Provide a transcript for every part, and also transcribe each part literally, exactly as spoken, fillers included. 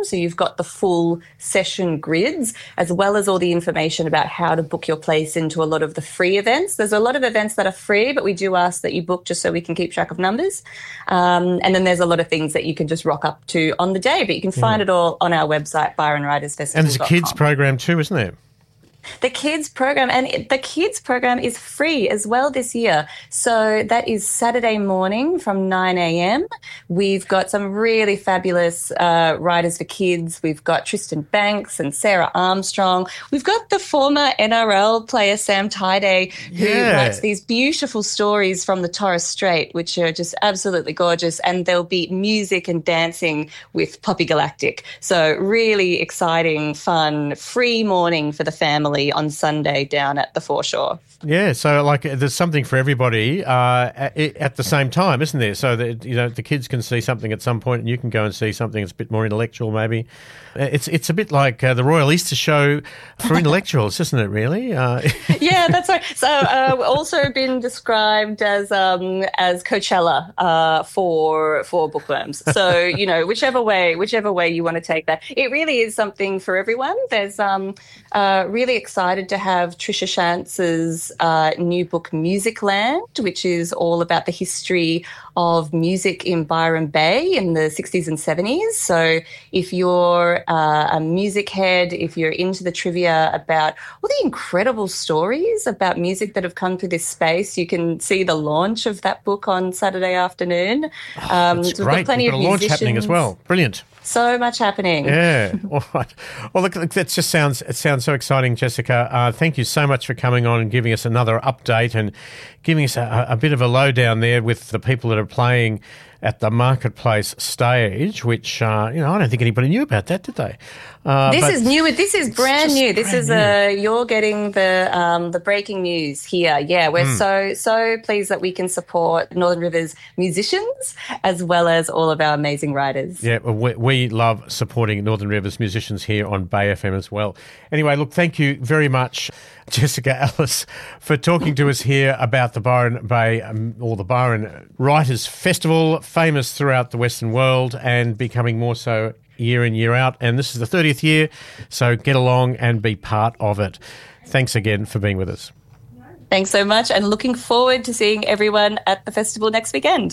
So you've got the full session grids, as well as all the information about how to book your place into a lot of the free events. There's a lot of events that are free, but we do ask that you book just so we can keep track of numbers. Um, and then there's a lot of things that you can just rock up to on the day, but you can find yeah. it all on our website, byron writers festival dot com. And there's a kids program too, isn't there? The kids program, and it, the kids program is free as well this year. So that is Saturday morning from nine a.m. We've got some really fabulous uh, writers for kids. We've got Tristan Banks and Sarah Armstrong. We've got the former N R L player Sam Tyday, who yeah. writes these beautiful stories from the Torres Strait, which are just absolutely gorgeous. And there'll be music and dancing with Poppy Galactic. So really exciting, fun, free morning for the family on Sunday down at the foreshore. Yeah, so like there's something for everybody uh, at, at the same time, isn't there? So that, you know, the kids can see something at some point and you can go and see something that's a bit more intellectual maybe. It's it's a bit like uh, the Royal Easter Show for intellectuals, isn't it, really? Uh, yeah, that's right. So uh, also been described as um, as Coachella uh, for for bookworms. So, you know, whichever way whichever way you want to take that. It really is something for everyone. There's um uh, really excited to have Trisha Shantz's uh, new book, Musicland, which is all about the history of music in Byron Bay in the sixties and seventies. So if you're uh, a music head, if you're into the trivia about all the incredible stories about music that have come through this space, you can see the launch of that book on Saturday afternoon. Oh, um, that's we've great. got plenty We've got of a launch musicians. happening as well. Brilliant. So much happening. Yeah. All right. Well, look, that just sounds it sounds so exciting, Jessica. Uh, thank you so much for coming on and giving us another update and giving us a, a bit of a lowdown there with the people that are playing at the Marketplace stage, which, uh, you know, I don't think anybody knew about that, did they? Uh, this is new. This is brand new. This is a, you're getting the um, the breaking news here. Yeah, we're mm. so, so pleased that we can support Northern Rivers musicians as well as all of our amazing writers. Yeah, well, we, we love supporting Northern Rivers musicians here on Bay F M as well. Anyway, look, thank you very much, Jessica Ellis, for talking to us here about the Byron Bay, um, or the Byron Writers Festival, famous throughout the Western world and becoming more so year in, year out. And this is the thirtieth year, so get along and be part of it. Thanks again for being with us. Thanks so much, and looking forward to seeing everyone at the festival next weekend.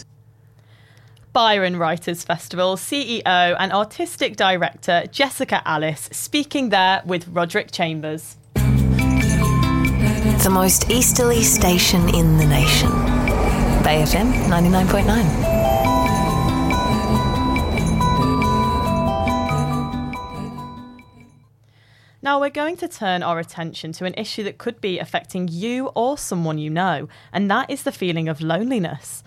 Byron Writers Festival C E O and Artistic Director Jessica Ellis speaking there with Roderick Chambers. The most easterly station in the nation. Bay F M ninety-nine point nine. Now we're going to turn our attention to an issue that could be affecting you or someone you know, and that is the feeling of loneliness.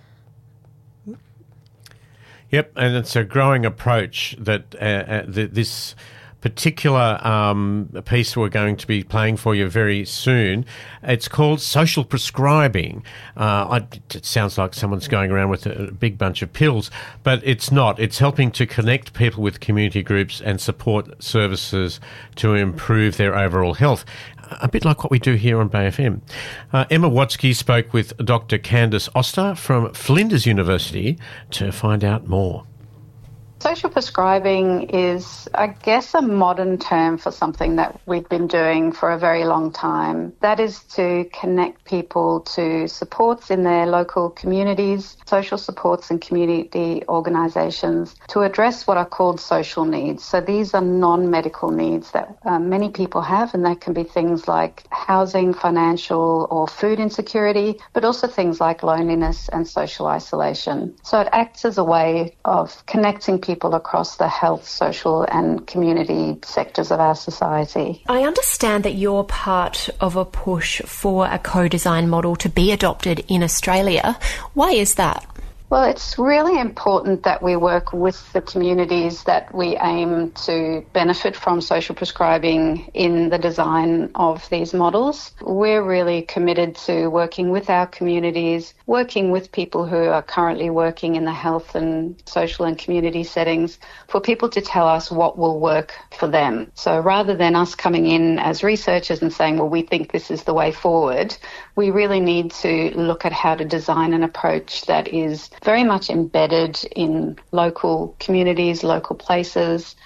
Yep, and it's a growing approach that uh, uh, th- this particular um, piece we're going to be playing for you very soon. It's called Social Prescribing. Uh, I, it sounds like someone's going around with a, a big bunch of pills, but it's not. It's helping to connect people with community groups and support services to improve their overall health. A bit like what we do here on Bay F M. Uh, Emma Watzke spoke with Doctor Candice Oster from Flinders University to find out more. Social prescribing is, I guess, a modern term for something that we've been doing for a very long time. That is to connect people to supports in their local communities, social supports and community organisations to address what are called social needs. So these are non-medical needs that uh, many people have, and that can be things like housing, financial or food insecurity, but also things like loneliness and social isolation. So it acts as a way of connecting people people across the health, social and community sectors of our society. I understand that you're part of a push for a co-design model to be adopted in Australia. Why is that? Well, it's really important that we work with the communities that we aim to benefit from social prescribing in the design of these models. We're really committed to working with our communities, working with people who are currently working in the health and social and community settings, for people to tell us what will work for them. So rather than us coming in as researchers and saying, well, we think this is the way forward, we really need to look at how to design an approach that is very much embedded in local communities, local places,